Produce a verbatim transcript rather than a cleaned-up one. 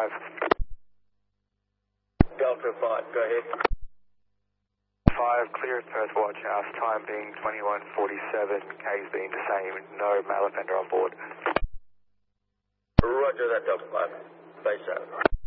five. Delta five, go ahead. five, clear Perth Watch House, time being twenty-one forty-seven, K's being the same, no male offender on board. Roger that, Delta five. Base out.